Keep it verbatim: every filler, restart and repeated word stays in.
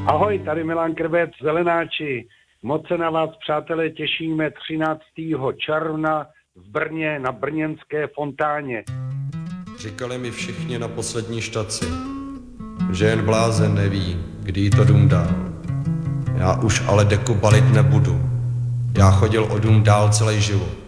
Ahoj, tady Milan Krbec, Zelenáči. Moc se na vás, přátelé, těšíme třináctého června v Brně na brněnské fontáně. Říkali mi všichni na poslední štaci, že jen blázen neví, kdy to dům dál. Já už ale deku balit nebudu. Já chodil o dům dál celý život.